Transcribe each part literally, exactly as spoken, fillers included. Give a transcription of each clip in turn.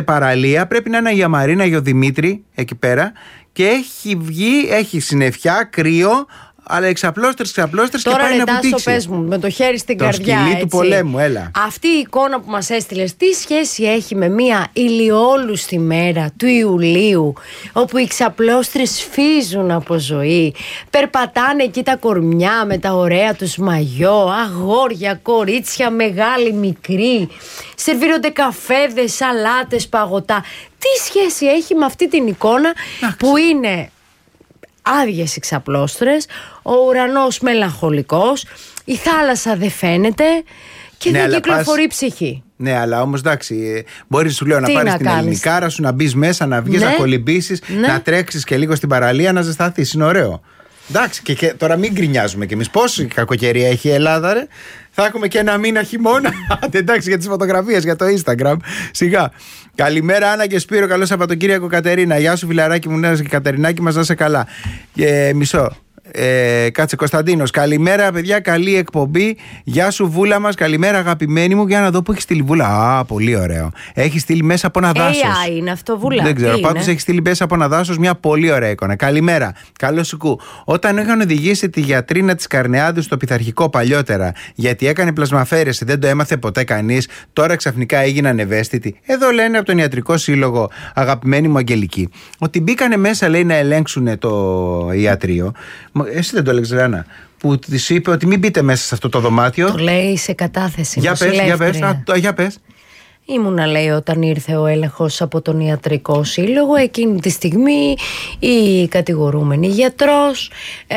παραλία. Πρέπει να είναι η Μαρίνα, η Δημήτρη εκεί πέρα. Και έχει βγει, έχει συννεφιά, κρύο. Αλλά εξαπλώστρες, εξαπλώστρες και πάει να βουτήξει. Τώρα πες μου, με το χέρι στην το καρδιά. Το σκυλί έτσι. του πολέμου, έλα. Αυτή η εικόνα που μας έστειλες, τι σχέση έχει με μια ηλιόλουστη μέρα του Ιουλίου, όπου οι ξαπλώστρες φύζουν από ζωή, περπατάνε εκεί τα κορμιά με τα ωραία τους μαγιό, αγόρια, κορίτσια, μεγάλη, μικρή, σερβίρονται καφέδες, σαλάτες, παγωτά. Τι σχέση έχει με αυτή την εικόνα που είναι άδειες οι ξαπλώστρες, ο ουρανός μελαγχολικός, η θάλασσα δεν φαίνεται και ναι, δεν κυκλοφορεί πας... ψυχή. Ναι, αλλά όμως εντάξει, μπορείς σου λέω να πάρεις την κάνεις? ελληνικάρα σου, να μπεις μέσα, να βγεις, ναι, να κολυμπήσεις, ναι, να τρέξεις και λίγο στην παραλία, να ζεσταθείς. Είναι ωραίο. Εντάξει, και, και τώρα μην γκρινιάζουμε κι εμείς. Πόση κακοκαιρία έχει η Ελλάδα, ρε. Θα έχουμε και ένα μήνα χειμώνα. Εντάξει, για τις φωτογραφίες, για το Instagram. Σιγά. Καλημέρα, Άννα και Σπύρο. Καλό Σαββατοκύριακο, Κατερίνα. Γεια σου, φιλαράκι μου, Νέα και Κατερινάκη μας, να είσαι καλά. Ε, μισό. Ε, κάτσε, Κωνσταντίνος. Καλημέρα, παιδιά. Καλή εκπομπή. Γεια σου, Βούλα μας. Καλημέρα, αγαπημένη μου. Για να δω που έχει στείλει Βούλα. Α, πολύ ωραίο. Έχει στείλει μέσα από ένα δάσος. έι άι είναι αυτό, Βούλα. Δεν ξέρω. Πάντως έχει στείλει μέσα από ένα δάσος μια πολύ ωραία εικόνα. Καλημέρα. Καλό σου κου. Όταν είχαν οδηγήσει τη γιατρίνα της Καρνεάδου στο πειθαρχικό παλιότερα, γιατί έκανε πλασμαφέρεση, δεν το έμαθε ποτέ κανείς. Τώρα ξαφνικά έγιναν ευαίσθητοι. Εδώ λένε από τον Ιατρικό Σύλλογο, αγαπημένη μου Αγγελική, ότι μπήκανε μέσα, λέει, να ελέγξουν το ιατρείο. Εσύ δεν το έλεγες, Ράνα, που της είπε ότι μην μπείτε μέσα σε αυτό το δωμάτιο. Το λέει σε κατάθεση. Για πες, για πες, α, το, για πες. Ήμουνα, λέει, όταν ήρθε ο έλεγχος από τον Ιατρικό Σύλλογο. Εκείνη τη στιγμή η κατηγορούμενη γιατρός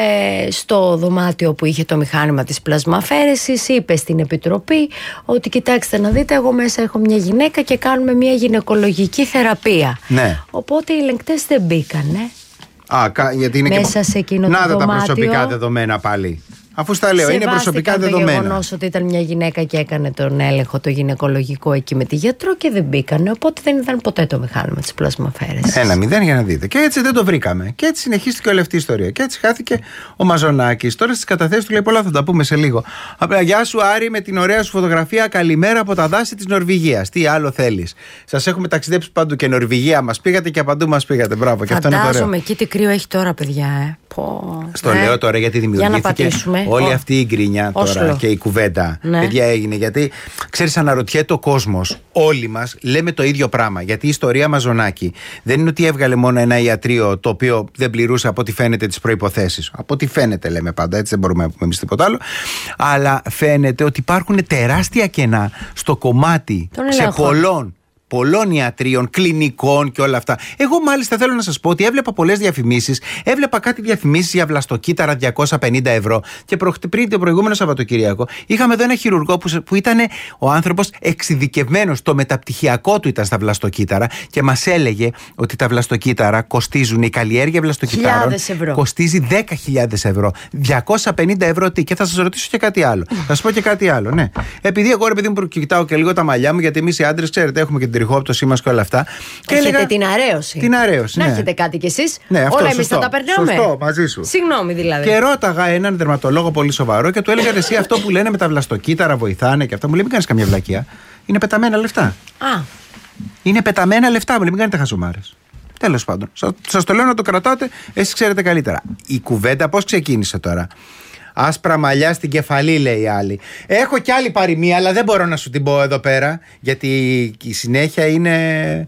ε, στο δωμάτιο που είχε το μηχάνημα της πλασμαφέρεσης είπε στην Επιτροπή ότι κοιτάξτε να δείτε, εγώ μέσα έχω μια γυναίκα και κάνουμε μια γυναικολογική θεραπεία. Ναι. Οπότε οι ελεγκτές δεν μπήκανε. Α, γιατί είναι μέσα και... σε εκείνο να το τα δωμάτιο. προσωπικά δεδομένα πάλι. Αφού στα λέω, είναι προσωπικά δεδομένα. Το γεγονός ότι ήταν μια γυναίκα και έκανε τον έλεγχο το γυναικολογικό εκεί με τη γιατρό και δεν μπήκανε. Οπότε δεν ήταν ποτέ το μηχάνημα της πλασμαφέρεσης. Ένα μηδέν για να δείτε. Και έτσι δεν το βρήκαμε. Και έτσι συνεχίστηκε όλη αυτή η ιστορία. Και έτσι χάθηκε ο Μαζονάκης. Τώρα στις καταθέσεις του λέει πολλά, θα τα πούμε σε λίγο. Απλά, γεια σου, Άρη, με την ωραία σου φωτογραφία. Καλημέρα από τα δάση της Νορβηγίας. Τι άλλο θέλεις? Σας έχουμε ταξιδέψει παντού και Νορβηγία μας πήγατε και παντού μας πήγατε. Μπράβο. Και αυτό είναι το ωραίο. Φαντάζομαι εκεί τι κρύο έχει τώρα, παιδιά. Ε. Πω, Στο ε. λέω τώρα γιατί δημιουργήθηκε όλη αυτή η γκρινιά τώρα Όσλο. Και η κουβέντα. Ναι. Παιδιά, έγινε. Γιατί ξέρεις, αναρωτιέται ο κόσμος. Όλοι μας λέμε το ίδιο πράγμα. Γιατί η ιστορία Μαζονάκη δεν είναι ότι έβγαλε μόνο ένα ιατρείο το οποίο δεν πληρούσε από ό,τι φαίνεται τις προϋποθέσεις. Από ό,τι φαίνεται, λέμε πάντα, έτσι δεν μπορούμε να πούμε εμείς τίποτα άλλο. Αλλά φαίνεται ότι υπάρχουν τεράστια κενά στο κομμάτι σε πολλών. πολλών ιατρίων, κλινικών και όλα αυτά. Εγώ μάλιστα θέλω να σας πω ότι έβλεπα πολλές διαφημίσεις. Έβλεπα κάτι διαφημίσεις για βλαστοκύτταρα διακόσια πενήντα ευρώ. Και προ, πριν το προηγούμενο Σαββατοκύριακο είχαμε εδώ ένα χειρουργό που, που ήταν ο άνθρωπος εξειδικευμένος. Το μεταπτυχιακό του ήταν στα βλαστοκύτταρα και μας έλεγε ότι τα βλαστοκύτταρα κοστίζουν, η καλλιέργεια βλαστοκυττάρων κοστίζει δέκα χιλιάδες ευρώ. διακόσια πενήντα ευρώ τι? Και θα σας ρωτήσω και κάτι άλλο. Θα σας πω και κάτι άλλο, ναι. Επειδή εγώ, ρε παιδί μου, κοιτάω και λίγο τα μαλλιά μου, γιατί εμείς οι άντρες, ξέρετε, έχουμε και την τριχόπτωσή μας και όλα αυτά. Και έχετε έλεγα, την αρέωση. Την αρέωση. Να ναι. έχετε κάτι κι εσείς. Ναι, αυτό, όλα εμείς θα τα περνάμε. Σωστό, μαζί σου. Συγγνώμη δηλαδή. Και ρώταγα έναν δερματολόγο πολύ σοβαρό και του έλεγα εσύ αυτό που λένε με τα βλαστοκύτταρα βοηθάνε και αυτά. Μου λέει μην κάνεις καμία βλακεία. Είναι πεταμένα λεφτά. Α. Είναι πεταμένα λεφτά. Μου λέει μην κάνετε χαζομάρες. Τέλος πάντων. Σας το λέω να το κρατάτε, εσείς ξέρετε καλύτερα. Η κουβέντα πώς ξεκίνησε τώρα? Άσπρα μαλλιά στην κεφαλή, λέει η άλλη. Έχω κι άλλη παροιμία, αλλά δεν μπορώ να σου την πω εδώ πέρα, γιατί η συνέχεια είναι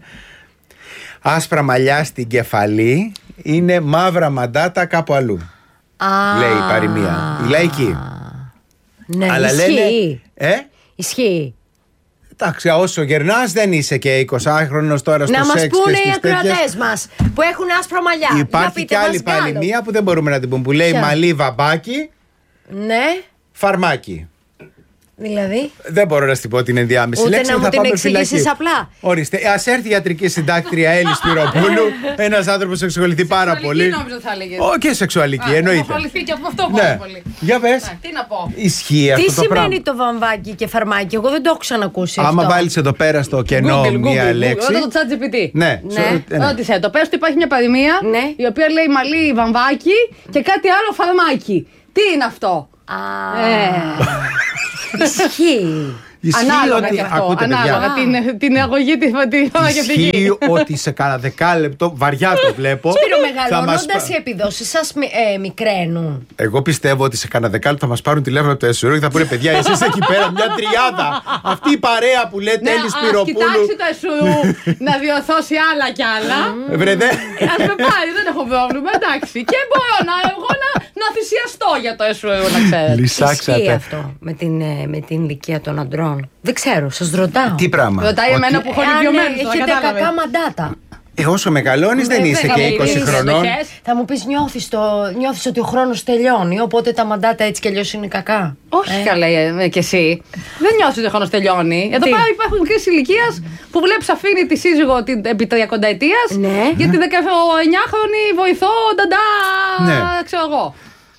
άσπρα μαλλιά στην κεφαλή, είναι μαύρα μαντάτα κάπου αλλού. Α, λέει η παροιμία. Η λαϊκή. Ναι, αλλά ισχύει. Λένε, ε? Ισχύει. Εντάξει, όσο γερνάς δεν είσαι και εικοσάχρονος τώρα στο να σεξ. Να μας πούνε και οι στις ακροατές μας που έχουν άσπρα μαλλιά. Υπάρχει κι άλλη παροιμία που δεν μπορούμε να την πούμε, που λέει μαλλί βαμπάκι. Ναι. Φαρμάκι. Δηλαδή. Δεν μπορώ να σου πω την ενδιάμεση ούτε λέξη. να μου την εξηγήσεις απλά. Ορίστε. Ας έρθει η ιατρική συντάκτρια Έλλη Σπυροπούλου. Ένας άνθρωπος που εξασχοληθεί πάρα πολύ. Νόμιζα θα έλεγες. Όχι και σεξουαλική, Α, εννοείται. Έχω ασχοληθεί και από αυτό πάρα ναι. πολύ. Για πες. Τι να πω. Ισχύει αυτό τι το πράγμα. Τι σημαίνει το βαμβάκι και φαρμάκι? Εγώ δεν το έχω ξανακούσει. Άμα αυτό. βάλεις εδώ πέρα στο κενό Google, μία Google, λέξη. Google, το ChatGPT. Ναι. ναι. Ό,τι θέλω. Πες ότι υπάρχει μια παροιμία ναι. η οποία λέει μαλλί βαμβάκι και κάτι άλλο φαρμάκι. Τι είναι αυτό? Α. Ε. Ισχύει. Ανάλογα ότι, και αυτό. ακούτε, Ανάλογα την, την αγωγή τη φωτογραφική. Ισχύει ότι σε κανένα δεκάλεπτο, βαριά το βλέπω. Σπύρο, μεγαλώνοντας οι επιδόσεις σας ε, μικραίνουν. Εγώ πιστεύω ότι σε κανένα δεκάλεπτο θα μας πάρουν τηλέφωνο από το ΕΣΟΥΡΟ και θα πούνε παιδιά, εσείς εκεί πέρα μια τριάδα. Αυτή η παρέα που λέτε Έλλη Σπυροπούλου. Ας κοιτάξει το ΕΣΟΥΡΟ να διορθώσει άλλα κι άλλα. Βρε, ας με πάρει, δεν έχω πρόβλημα, εντάξει. Και μπορώ να, εγώ να, να θυσιαστώ για το ΕΣΟΥΡΟ, να ξέρετε. Ισχύει αυτό με την, με την ηλικία των αντρών? Δεν ξέρω, σας ρωτάω. Τι πράγμα? Ρωτάει ότι... εμένα που έχω ηλικιωμένους. Έχετε κακά μαντάτα. Ε, όσο μεγαλώνεις δεν είσαι και είκοσι χρονών. Θα μου πεις, νιώθεις, το, νιώθεις ότι ο χρόνος τελειώνει, οπότε τα μαντάτα έτσι κι αλλιώς είναι κακά? Όχι ε. καλά ε, κι εσύ. Δεν νιώθεις ότι ο χρόνος τελειώνει. Εδώ πέρα υπάρχουν μικρές ηλικίας που βλέπεις αφήνει τη σύζυγο την, επί τριακονταετίας, ναι. Για τη δεκαεννιάχρονη βοηθό νταντά, ναι. Ξέρω εγώ.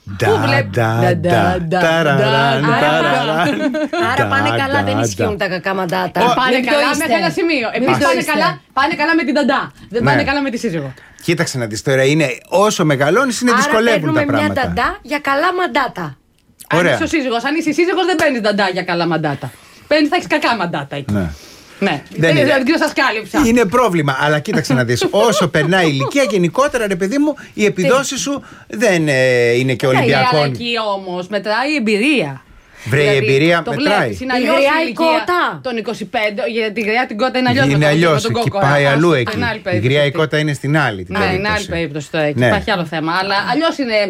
Άρα πάνε καλά, δεν ισχύουν τα κακά μαντάτα. Πάνε καλά μέχρι ένα σημείο. Επίσης πάνε καλά με την νταντά. Δεν πάνε καλά με τη σύζυγο. Κοίταξε να δεις τώρα, είναι όσο μεγαλώνεις είναι δυσκολεύουν τα πράγματα. Άρα παίρνουμε μια νταντά για καλά μαντάτα. Αν είσαι ο σύζυγος, αν είσαι σύζυγος δεν παίρνεις νταντά για καλά μαντάτα. Παίρνεις, θα έχεις κακά μαντάτα εκεί. Ναι, δεν είναι. Δεν σας κάλυψα. Είναι πρόβλημα, αλλά κοίταξε να δεις. Όσο περνάει η ηλικία, γενικότερα ρε παιδί μου, οι επιδόσεις σου δεν ε, είναι και Ολυμπιακών. Αλλά εκεί όμως μετράει η εμπειρία. Βρε, η εμπειρία μετράει. Η γριά η κότα. Τον είκοσι πέντε, γιατί η γριά την κότα είναι αλλιώς. Είναι αλλιώς, εκεί πάει αλλού εκεί. Η γριά η κότα είναι στην άλλη. Ναι, είναι άλλη περίπτωση τώρα. Εκεί υπάρχει άλλο θέμα. Αλλά αλλιώς είναι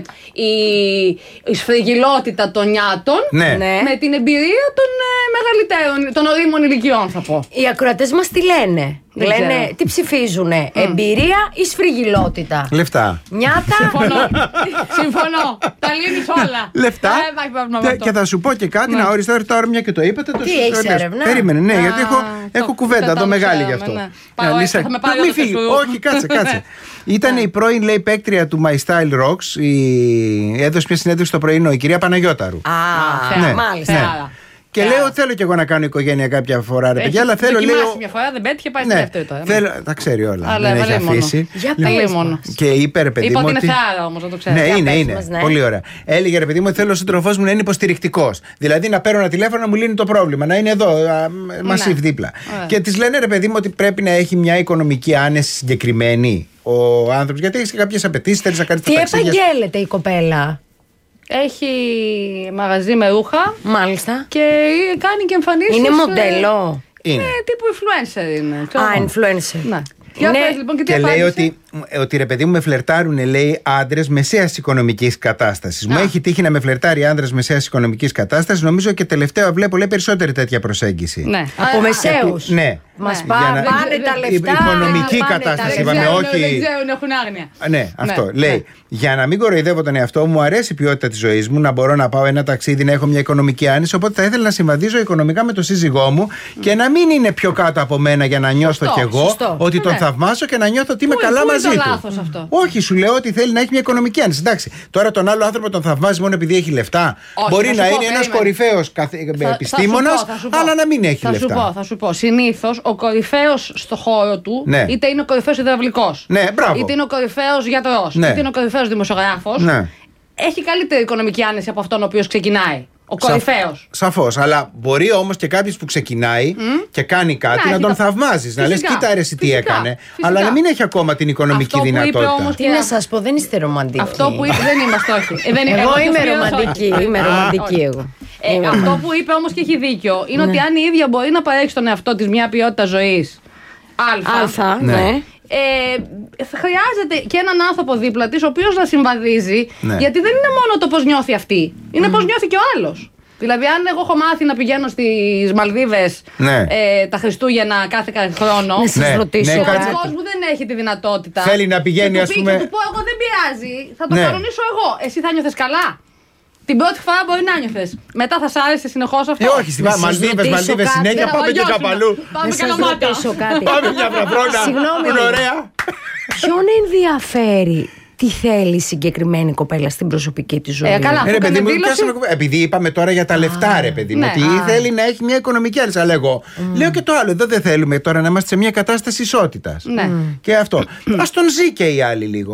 η σφριγγυλότητα των νιάτων με την εμπειρία των μεγαλύτερων, των ορίμων ηλικιών, θα πω. Οι ακροατές μας τι λένε? Λένε, τι ψηφίζουνε? Mm. Εμπειρία ή σφριγγυλότητα? Λεφτά. Νιάτα. Συμφωνώ. Συμφωνώ. Τα λύνεις όλα. Λεφτά. Ε, και, και θα σου πω και κάτι, ναι. Να ορίστε τώρα μια και το είπατε. Το τι έχεις έρευνα? Περίμενε, ναι, Α, γιατί έχω, το, έχω κουβέντα εδώ μεγάλη γι' αυτό. Ναι. Πάω, Λίσα, θα με πάρει μη φύγει. Όχι, κάτσε, κάτσε. Ήταν η πρώην, λέει, παίκτρια του My Style Rocks. Η... Έδωσε μια συνέντευξη το πρωινό, η κυρία Παναγιώταρου. Α, μάλιστα. Και yeah. λέω, θέλω κι εγώ να κάνω οικογένεια κάποια φορά, ρε παιδιά, αλλά θέλω λίγο. Μια φορά δεν πέτυχε, πάει στη δεύτερη τώρα. Θέλω, τα ξέρει όλα. Αλλά δεν έχει αφήσει. Για πες μόνο. Και είπε, ρε παιδί μου. Είπα ότι είναι θεάρα όμως, να το ξέρει. Ναι, είναι, είναι. Μας, ναι. Πολύ ωραία. Έλεγε, ρε παιδί μου, θέλω ο σύντροφός μου να είναι υποστηρικτικός. Δηλαδή να παίρνω ένα τηλέφωνο να μου λύνει το πρόβλημα, να είναι εδώ, μασίβ δίπλα. Και τη λένε, ρε παιδί μου, ότι πρέπει να έχει μια οικονομική άνεση συγκεκριμένη ο άνθρωπος, γιατί έχει κάποιες απαιτήσεις, θέλει να κάνει τα ταξίδια. Τι επαγγέλλεται η κοπέλα? Έχει μαγαζί με ρούχα. Μάλιστα. Και κάνει και εμφανίσεις. Είναι μοντέλο. Είναι τύπου influencer είναι. Α, influencer. Ναι. Ναι. Πες, λοιπόν, και, και λέει ότι, ότι ρε παιδί μου με φλερτάρουν, λέει, άντρες μεσαίας οικονομικής κατάστασης. Μου έχει τύχει να με φλερτάρει άντρες μεσαίας οικονομικής κατάστασης. Νομίζω και τελευταία βλέπω, λέει, περισσότερη τέτοια προσέγγιση. Ναι. Από μεσαίους. Ναι. Μας ναι. πάνε, να... πάνε τα λεφτά. Η οικονομική κατάσταση, είπαμε, όχι. Δεν ξέρουν, έχουν άγνοια. Ναι, αυτό. Ναι. Λέει, ναι. Για να μην κοροϊδεύω τον εαυτό μου, αρέσει η ποιότητα της ζωής μου, να μπορώ να πάω ένα ταξίδι, να έχω μια οικονομική άνεση. Οπότε θα ήθελα να συμβαδίζω οικονομικά με τον σύζυγό μου mm. και να μην είναι πιο κάτω από μένα για να νιώσω κι εγώ σωστό. Ότι τον ναι. θαυμάσω και να νιώθω ότι είμαι καλά μαζί του. Αυτό. Όχι, σου λέω ότι θέλει να έχει μια οικονομική άνεση. Εντάξει, τώρα τον άλλο άνθρωπο τον θαυμάζει μόνο επειδή έχει λεφτά. Όχι, μπορεί να πω, είναι ένα κορυφαίο επιστήμονας, αλλά να μην έχει θα λεφτά. Σου πω, θα σου πω. Συνήθως ο κορυφαίος στο χώρο του, ναι. είτε είναι ο κορυφαίος υδραυλικός, ναι, είτε είναι ο κορυφαίος γιατρός, ναι. είτε είναι ο κορυφαίος δημοσιογράφος, ναι. έχει καλύτερη οικονομική άνεση από αυτόν ο οποίος ξεκινάει. Ο κορυφαίος. Σαφώς. Αλλά μπορεί όμως και κάποιος που ξεκινάει mm. και κάνει κάτι να, να τον τα... θαυμάζεις. Να λες, κοίτα αρέσει τι έκανε. Φυσικά. Αλλά να μην έχει ακόμα την οικονομική αυτό δυνατότητα. Όμως, τι να σας πω, δεν είστε ρομαντικοί. Αυτό που είπε, δεν είμαστε, όχι. Δεν, εγώ, εγώ είμαι ρομαντική. Είμαι ρομαντική εγώ. Ε, αυτό που είπε όμως και έχει δίκιο είναι ότι αν η ίδια μπορεί να παρέχει στον εαυτό της μια ποιότητα ζωής Α, ναι. Ε, χρειάζεται και έναν άνθρωπο δίπλα της ο οποίος να συμβαδίζει, ναι. γιατί δεν είναι μόνο το πώς νιώθει αυτή, είναι mm. πώς νιώθει και ο άλλος. Δηλαδή, αν εγώ έχω μάθει να πηγαίνω στις Μαλδίβες ναι. ε, τα Χριστούγεννα κάθε χρόνο, να σας ναι. ρωτήσω, ναι, ο κόσμος μου δεν έχει τη δυνατότητα. Θέλει να πηγαίνει, ας πούμε. Και του πω, εγώ δεν πειράζει, θα το ναι. κανονίσω εγώ. Εσύ θα νιώθες καλά. Την πρώτη φορά μπορεί να νιώθες. Μετά θα σ' άρεσε συνεχώς αυτό. Ε, όχι, στη Μαλδίβες, Μαλδίβες συνέχεια. Πάμε και κάπου αλλού. Πάμε Καλαμάτα. Πάμε μια βραβρώνα. Συγγνώμη. Είναι ωραία. Ποιον ενδιαφέρει τι θέλει η συγκεκριμένη κοπέλα στην προσωπική της ζωή? Ε, καλά, ε, ρε, παιδί μου, επειδή είπαμε τώρα για τα λεφτά, ρε παιδί μου, ναι. ότι α. θέλει να έχει μια οικονομική άνεση. Αλλά εγώ mm. λέω και το άλλο. Εδώ δεν θέλουμε τώρα να είμαστε σε μια κατάσταση ισότητας. Ναι. Και αυτό. Ας τον ζει και οι άλλοι λίγο.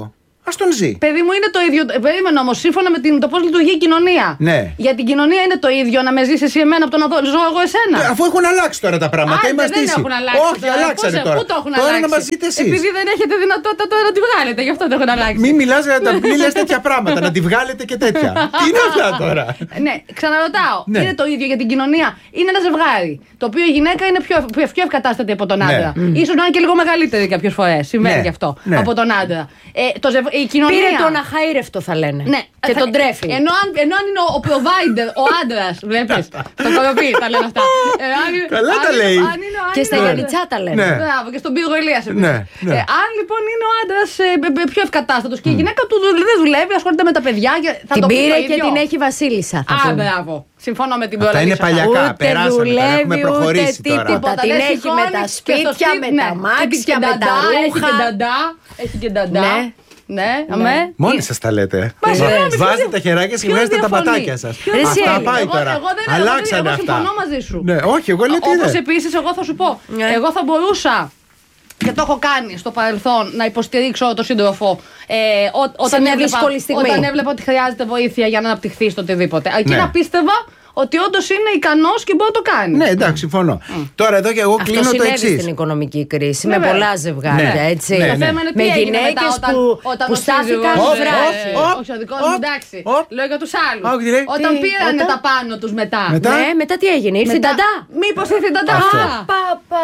Ας τον ζει. Παιδί μου, είναι το ίδιο. Περίμενα όμως, σύμφωνα με την, το πώς λειτουργεί η κοινωνία. Ναι. Για την κοινωνία είναι το ίδιο να με ζεις εσύ εμένα από το να δω, ζω εγώ εσένα. Ε, αφού έχουν αλλάξει τώρα τα πράγματα. Άντε, είμαστε δεν ήσυχοι. έχουν αλλάξει. Όχι, τώρα. αλλάξανε Πώς, τώρα. Πού το έχουν τώρα αλλάξει. να μας ζείτε εσείς. Επειδή δεν έχετε δυνατότητα τώρα να τη βγάλετε, γι' αυτό δεν έχουν αλλάξει. Μην μιλάς για τα μην λες τέτοια πράγματα, να τη βγάλετε και τέτοια. Τι είναι αυτά τώρα. Ναι, ξαναρωτάω. Ναι. Είναι το ίδιο για την κοινωνία. Είναι ένα ζευγάρι. Το οποίο η γυναίκα είναι πιο, πιο ευκατάστατη από τον άντρα. Ναι. Ίσως να είναι και λίγο μεγαλύτερη κάποιες φορές. Συμβαίνει Ναι. και αυτό. Ναι. Από τον άντρα. Ε, το ζευ... η κοινωνία... Πήρε τον αχαήρευτο, θα λένε. Ναι. Και θα... τον τρέφει. Ενώ αν, ενώ αν είναι ο, ο provider, ο άντρας, βλέπεις. Το κοροπή τα λένε αυτά. Ε, αν, Καλά αν, τα λέει. Αν είναι, αν Και στα είναι, Γιαννιτσά τα λένε. Ναι. Μπράβο, και στον Πύργο Ηλίας επίσης. Ναι, ναι. Ε, αν λοιπόν είναι ο άντρας ε, πιο ευκατάστατος και η γυναίκα του δεν δουλεύει, ασχολείται με τα παιδιά. Και θα Την το πει πήρε το και ίδιο. την έχει βασίλισσα. θα Α, πούμε. μπράβο. Συμφωνώ με την Αυτά πρόλαβη. είναι παλιακά. Ούτε Περάσαμε. Τα δουλεύει, έχουμε προχωρήσει ούτε τώρα. τίποτα. Την δεν έχει σηκώνει με τα και στο σπίτια, σπίτι, με ναι. τα μάξια, Έχει με και τα νταντά, Έχει ρούχα. και νταντά. Έχει και νταντά. Ναι. Ναι, αμέ. Μόνοι σας τα λέτε. Μα, συγγνώμη, Βάζετε ποιος- τα χεράκια και ποιος βγάζετε τα διαφωνεί? πατάκια σας. Ποιος Ρε, Αυτά εσύ, πάει Εγώ- τώρα. εγώ δεν- Αλλάξανε εγώ αυτά. συμφωνώ μαζί σου. Ναι, όχι, εγώ λέω τι Όπως είναι. επίσης, εγώ θα σου πω. Ναι. Εγώ θα μπορούσα. Και το έχω κάνει στο παρελθόν να υποστηρίξω τον σύντροφο ε, ό, όταν, μια έβλεπα, δύσκολη στιγμή. όταν έβλεπα ότι χρειάζεται βοήθεια για να αναπτυχθεί στο οτιδήποτε. Εκεί Ναι. να πίστευα ότι όντως είναι ικανός και μπορεί να το κάνει. Ναι, εντάξει, συμφωνώ. Τώρα εδώ και εγώ Αυτό κλείνω το συνέβη εξής. στην οικονομική κρίση. Με Βέβαια. πολλά ζευγάρια, Ναι. έτσι. Ναι, Το ναι. θέμα είναι Με τι έγινε μετά γυναίκες όταν, που, όταν που ο στάθηκαν σύζυγος, Οπ, βράδυ. ε, οπ, όχι ο δικός οπ, μου, εντάξει. οπ. Λέω για τους άλλους. Όχι, ρε. Όταν Τι, πήρανε όταν? τα πάνω τους μετά. Μετά. Ναι, μετά τι έγινε, ήρθε η Μετά- νταντά. Μήπως ήρθε η νταντά. Αυτό. Α, Παπα.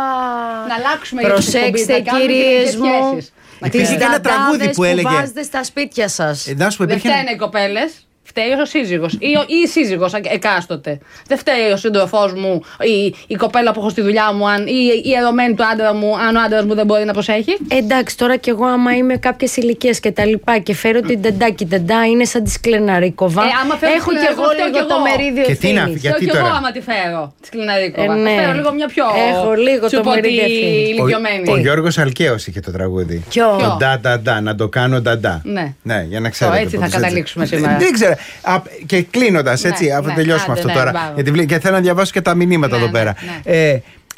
Να αλλάξουμε για τις Προσέξτε, εκπομπές, να κάνουμε κυρίες κοινωνικές μου, σχέσεις. Να τις Υπήρχε και ένα τραγούδι νταντάδες που έλεγε- βάζετε στα σπίτια σας. Ε, να σου πω, Δεν υπήρχε ένα- φταίνε οι κοπέλες. Φταίει ο σύζυγος ή, ο- ή η σύζυγος εκάστοτε. Δεν φταίει ο σύντροφός μου ή η κοπέλα που έχω στη δουλειά μου αν, ή η ερωμένη του άντρα μου, αν ο άντρας μου δεν μπορεί να προσέχει. Εντάξει, τώρα κι εγώ άμα είμαι κάποιες ηλικίες και τα λοιπά και φέρω την νταντά και η νταντά είναι σαν τη σκλεναρίκοβα. Ε, άμα φέρω έχω τη κι εγώ σκλεναρίκοβα, λίγο φταίω το κι εγώ. μερίδιο Και τι να ευθύνης. φύγει, γιατί Θέλω κι εγώ τώρα? άμα τη φέρω τη σκληναρίκοβα. Ε, ναι. Θα φέρω λίγο μια πιο. Έχω λίγο σου το πω τη μερίδιο ευθύνης. ηλικιωμένη. Ο, ο Γιώργος Αλκαίος είχε το τραγούδι. Ποιο? Το ντα ντα ντα, να το κάνω νταντά. Ναι. Ναι, για να ξέρετε. έτσι θα πώς καταλήξουμε σήμερα. Δεν ξέρω. Α, και κλείνοντας, Ναι, έτσι, αφού ναι, τελειώσουμε άντε, αυτό ναι, τώρα. μπράβο. Γιατί βλέ- και θέλω να διαβάσω και τα μηνύματα Ναι, εδώ ναι, πέρα. ναι. Ε,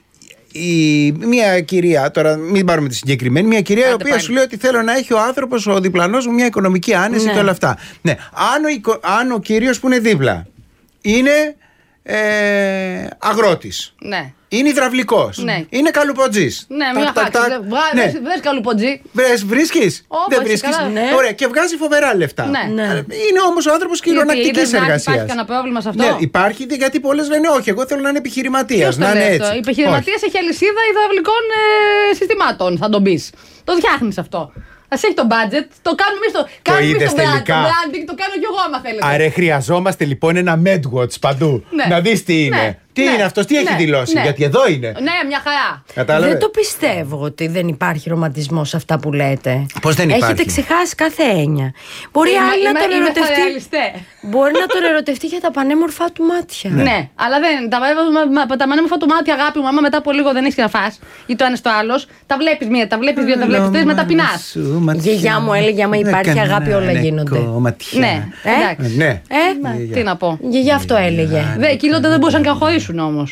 η, μια κυρία, τώρα μην πάρουμε τη συγκεκριμένη, μια κυρία η Άντε οποία πάλι. σου λέει ότι θέλω να έχει ο άνθρωπος, ο διπλανός μου, μια οικονομική άνεση Ναι. και όλα αυτά. Ναι, αν ο, οικο- αν ο κύριος που είναι δίπλα είναι ε, αγρότης, Ναι. είναι υδραυλικός, Ναι. είναι καλουποτζής. Ναι, Τακ, μια τακ, χάξη. τακ. Βγα- Ναι. βρες- Βρες καλουποτζή. Βρες, βρίσκεις. Ω, Δεν έτσι, βρίσκεις. καλά. Ναι. Ωραία, και βγάζει φοβερά λεφτά. Ναι. Ναι. Είναι όμως ο άνθρωπος Γιατί χειρονακτικής είδες να εργασίας. Υπάρχει κανένα πρόβλημα σε αυτό. Ναι, υπάρχει γιατί πολλές λένε όχι, εγώ θέλω να είναι επιχειρηματίας. Ποιος το Να είναι λέει έτσι. αυτό? Η επιχειρηματία έχει αλυσίδα υδραυλικών ε, συστημάτων, θα τον πει. Το φτιάχνει αυτό. Α έχει το budget, το κάνουμε εμεί το. Κάνουμε εμείς είδες το brand- τελικά? Το branding το κάνω κι εγώ, άμα θέλετε. Άρα χρειαζόμαστε λοιπόν ένα MedWatch παντού. Ναι. Να δεις τι είναι. Ναι. Τι Ναι. είναι αυτός, τι έχει Ναι. δηλώσει. Ναι. Γιατί εδώ είναι. Ναι, μια χαρά. Κατάλαβε. Δεν το πιστεύω ότι δεν υπάρχει ρομαντισμό σε αυτά που λέτε. Πώς δεν υπάρχει? Έχετε ξεχάσει κάθε έννοια. Μπορεί Είμαι- άλλη να είμαι- τον είμαι ερωτευτεί. φαρεαλιστέ. Μπορεί να τον ερωτευτεί για τα πανέμορφα του μάτια. Ναι. αλλά δεν. Τα, τα, τα μανέμορφα του μάτια, αγάπη μου, άμα μετά από λίγο δεν έχει να φας ή το ένα στο άλλο, τα βλέπει μία, τα βλέπει δύο, τα βλέπει τρει, μετά πεινά. Η γιαγιά μου έλεγε άμα υπάρχει αγάπη όλα γίνονται. Ναι, Ε? εντάξει. Ναι. Ε, Τι να πω. η γιαγιά αυτό έλεγε. Δε, εκείνοι τότε δεν μπορούσαν καν να χωρίσουν όμω.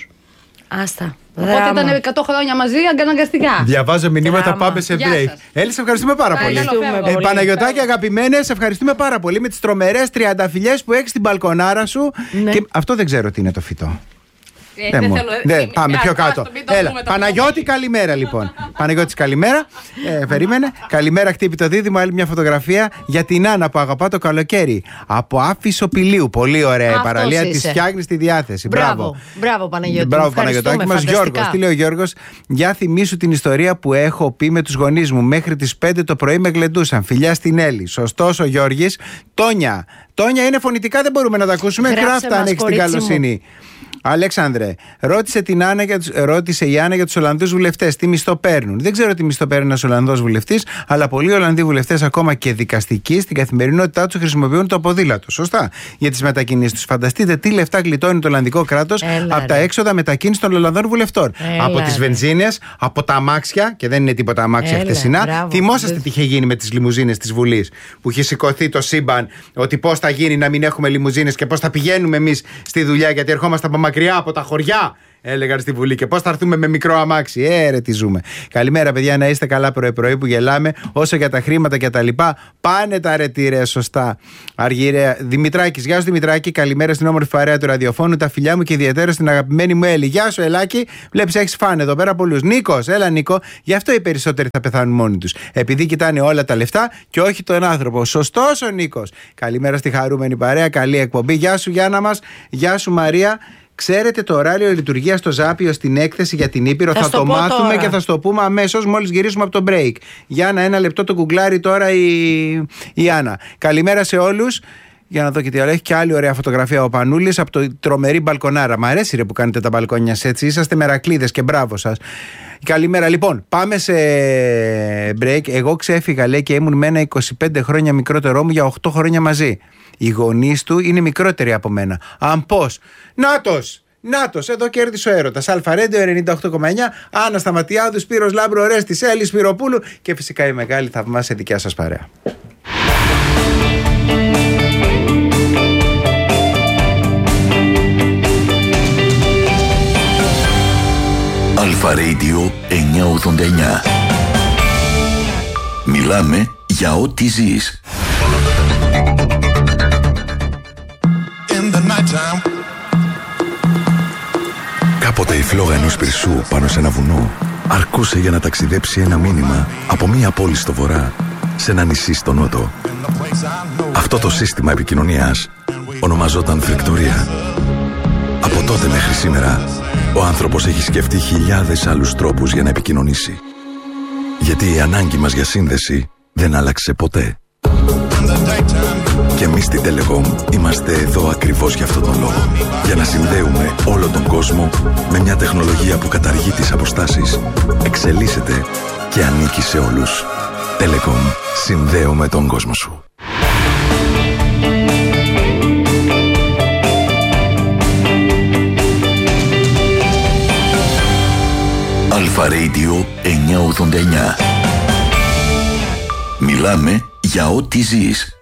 Άστα. Οπότε Δράμα. ήταν εκατό χρόνια μαζί αναγκαστικά. Διαβάζω μηνύματα, Δράμα. πάμε σε Γεια break. σας. Έλλη, σε ευχαριστούμε πάρα πολύ. Ευχαριστούμε Ε, πολύ. Παναγιωτάκη, αγαπημένε, σε ευχαριστούμε πάρα πολύ με τις τρομερές τριανταφυλλιές που έχεις στην μπαλκονάρα σου. Ναι. Και αυτό δεν ξέρω τι είναι το φυτό. Ε, Δεν δεν μου- θέλω- ναι, ε, πάμε ε, πιο άστο, κάτω. μην το Έλα. πούμε το Παναγιώτη, καλημέρα λοιπόν. Παναγιώτης, καλημέρα. Ε, περίμενε. Καλημέρα, χτύπη το δίδυμο. Άλλη μια φωτογραφία για την Άννα που αγαπά το καλοκαίρι. Από Άφησο Πηλίου. Πολύ ωραία η Αυτός παραλία. Τη είσαι. φτιάχνει στη διάθεση. Μπράβο. Μπράβο, Παναγιώτη. Μπράβο, Ευχαριστούμε, Παναγιωτάκη μα. φανταστικά. Γιώργος, τι λέει ο Γιώργος? Για θυμίσου την ιστορία που έχω πει με τους γονείς μου. Μέχρι τις πέντε το πρωί με γλεντούσαν. Φιλιά στην Έλλη. Σωστός ο Γιώργης. Τόνια. Τόνια είναι φωνητικά, δεν μπορούμε να τα ακούσουμε. Γράψε Γράφτα αν μας, έχεις την κορίτσι μου. καλοσύνη. Αλέξανδρε, ρώτησε, την Άννα για τους, ρώτησε η Άννα για τους Ολλανδούς βουλευτές τι μισθό παίρνουν. Δεν ξέρω τι μισθό παίρνει ένας Ολλανδός βουλευτής, αλλά πολλοί Ολλανδοί βουλευτές, ακόμα και δικαστικοί, στην καθημερινότητά τους χρησιμοποιούν το ποδήλατο. Σωστά. Για τις μετακινήσεις τους. Φανταστείτε τι λεφτά γλιτώνει το Ολλανδικό κράτος Έλα, από τα ρε. έξοδα μετακίνησης των Ολλανδών βουλευτών. Έλα, από τις ρε. βενζίνες, από τα αμάξια, και δεν είναι τίποτα αμάξια Έλα, χτεσινά. μπράβο. Θυμόσαστε Δεν- τι είχε γίνει με τις λιμουζίνες της Βουλής, που είχε σηκωθεί το σύμπαν ότι πώς θα γίνει να μην έχουμε λιμουζίνες και πώς θα πηγαίνουμε εμείς στη δουλειά, γιατί ερχόμαστε από μακριά, από τα χωριά. έλεγαν στη Βουλή. Και πώς θα έρθουμε με μικρό αμάξι. Ε, ρε, τι ζούμε. Καλημέρα, παιδιά, να είστε καλά πρωί-πρωί που γελάμε. Όσο για τα χρήματα και τα λοιπά, πάνε τα ρετήρε, σωστά. Αργυρέα. Δημητράκης, γεια σου Δημητράκη. Καλημέρα στην όμορφη παρέα του ραδιοφώνου. Τα φιλιά μου και ιδιαίτερα στην αγαπημένη μου Έλλη. Γεια σου, Ελάκη. Βλέπεις, έχεις φαν εδώ πέρα πολλούς. Νίκος, έλα Νίκο. Γι' αυτό οι περισσότεροι θα πεθάνουν μόνοι τους. Επειδή κοιτάνε όλα τα λεφτά και όχι τον άνθρωπο. Σωστός ο Νίκος. Καλημέρα στη χαρούμενη παρέα. Καλή εκπομπή. Γεια σου Γιάννα μας. Γεια σου Μαρία. Ξέρετε το ωράριο λειτουργία στο Ζάπιο στην έκθεση για την Ήπειρο? Θα, θα το μάθουμε τώρα και θα στο πούμε αμέσως μόλις γυρίσουμε από το break. Γιάννα, ένα λεπτό το κουγκλάρει τώρα η, η Άννα. Καλημέρα σε όλους. Για να δω και τι άλλο. Έχει και άλλη ωραία φωτογραφία ο Πανούλης από το τρομερή μπαλκονάρα. Μ' αρέσει ρε που κάνετε τα μπαλκόνια έτσι. Είσαστε μερακλείδες και μπράβο σας. Καλημέρα. Λοιπόν, πάμε σε break. Εγώ ξέφυγα, λέει, και ήμουν με ένα είκοσι πέντε χρόνια μικρότερό μου για οκτώ χρόνια μαζί. Οι γονείς του είναι μικρότεροι από μένα. Αν πώς. Νάτος! Νάτος, εδώ κέρδισε ο έρωτας. Αλφαρέντιο ενενήντα οκτώ κόμμα εννιά. Άννα Σταματιάδου, Σπύρος Λάμπρο, Ρέστης, Έλλης Σπυροπούλου και φυσικά η μεγάλη θαυμάσια δικιά σας παρέα. Αλφα Radio εννιακόσια ογδόντα εννιά. Μιλάμε για ό,τι ζεις. Κάποτε η φλόγα ενός πυρσού πάνω σε ένα βουνό αρκούσε για να ταξιδέψει ένα μήνυμα από μία πόλη στο βορρά σε ένα νησί στο νότο. Αυτό το σύστημα επικοινωνίας ονομαζόταν φλεκτορία. Από τότε μέχρι σήμερα ο άνθρωπος έχει σκεφτεί χιλιάδες άλλους τρόπους για να επικοινωνήσει. Γιατί η ανάγκη μας για σύνδεση δεν άλλαξε ποτέ. Και εμείς στην Telecom είμαστε εδώ ακριβώς για αυτόν τον λόγο. Για να συνδέουμε όλο τον κόσμο με μια τεχνολογία που καταργεί τις αποστάσεις, εξελίσσεται και ανήκει σε όλους. Telecom. Συνδέουμε τον κόσμο σου. Αλφα Radio εννιακόσια ογδόντα εννιά. Μιλάμε για ό,τι ζεις.